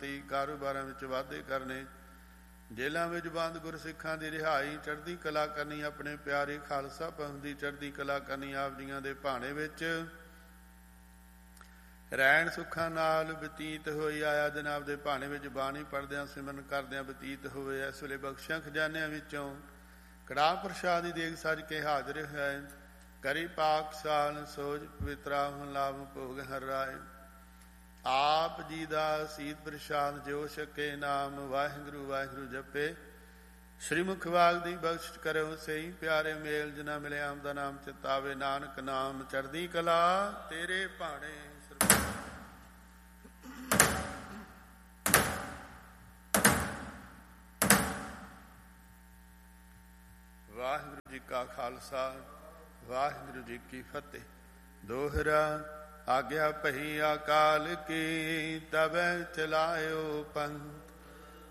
ਕਾਰੋਬਾਰਾਂ ਵਿੱਚ ਵਾਧੇ ਕਰਨੇ, ਜੇਲ੍ਹਾਂ ਵਿੱਚ ਬੰਦ ਗੁਰਸਿੱਖਾਂ ਦੀ ਰਿਹਾਈ, ਚੜ੍ਹਦੀ ਕਲਾ ਕਰਨੀ, ਆਪਣੇ ਪਿਆਰੇ ਖਾਲਸਾ ਪੰਥ ਦੀ ਚੜ੍ਹਦੀ ਕਲਾ ਕਰਨੀ, ਆਪ ਜੀਆਂ ਦੇ ਭਾਣੇ ਵਿੱਚ ਰਹਿਣ ਸੁੱਖਾਂ ਨਾਲ ਬਤੀਤ ਹੋਈ। ਆਇਆ ਦਿਨ ਆਪ ਦੇ ਭਾਣੇ ਵਿੱਚ ਬਾਣੀ ਪੜ੍ਹਦਿਆਂ ਸਿਮਰਨ ਕਰਦਿਆਂ ਬਤੀਤ ਹੋਵੇ। ਇਸ ਵੇਲੇ ਬਖਸ਼ਿਆਂ ਖਜ਼ਾਨਿਆਂ ਵਿੱਚੋਂ ਕੜਾਹ ਪ੍ਰਸ਼ਾਦ ਦੀ ਦੇਗ ਸੱਜ ਕੇ ਹਾਜ਼ਰ ਹੈ। ਕਰੀ ਪਾਕ ਸਾਲ ਸੋਜ ਪਵਿੱਤਰਾ ਹੁਣ ਲਾਭ ਭੋਗ ਹਰ ਰਾਏ। ਆਪ ਜੀ ਦਾ ਸੀਤ ਪ੍ਰਸ਼ਾਦ ਜੋ ਛਕੇ, ਨਾਮ ਵਾਹਿਗੁਰੂ ਵਾਹਿਗੁਰੂ ਜਪੇ। ਸ੍ਰੀ ਮੁਖ ਵਾਗ ਦੀ ਬਖਸ਼ ਕਰੋ, ਸਹੀ ਪਿਆਰੇ ਮੇਲ ਜਿਨਾ ਮਿਲਿਆ ਆਮ ਦਾ ਨਾਮ ਚਿਤਾਵੇ। ਨਾਨਕ ਨਾਮ ਚੜ੍ਹਦੀ ਕਲਾ ਤੇਰੇ ਭਾਣੇ। ਵਾਹਿਗੁਰੂ ਜੀ ਕਾ ਖਾਲਸਾ, ਵਾਹਿਗੁਰੂ ਜੀ ਕੀ ਫਤਿਹ। ਦੋਹਰਾ ਆਗਿਆ ਪਹੀ ਅਕਾਲ ਕੀ, ਤਬੈ ਚਲਾਇਓ ਪੰਥ।